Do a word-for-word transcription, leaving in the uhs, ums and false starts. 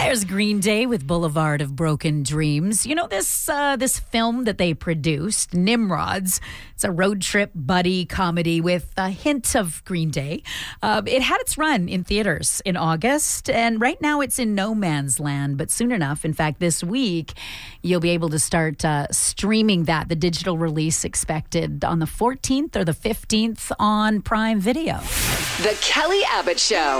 There's Green Day with Boulevard of Broken Dreams. You know, this uh, this film that they produced, Nimrods, it's a road trip buddy comedy with a hint of Green Day. Uh, it had its run in theaters in August, and right now it's in no man's land. But soon enough, in fact, this week, you'll be able to start uh, streaming that. The digital release expected on the fourteenth or the fifteenth on Prime Video. The Kelly Abbott Show.